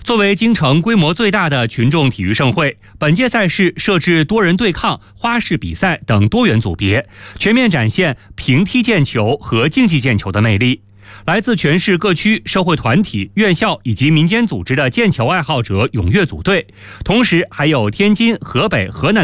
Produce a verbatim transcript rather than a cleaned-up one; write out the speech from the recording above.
作为京城规模最大的群众体育盛会，本届赛事设置多人对抗、花式比赛等多元组别，全面展现平踢毽球和竞技毽球的魅力。来自全市各区社会团体、院校以及民间组织的毽球爱好者踊跃组队，同时还有天津、河北、河南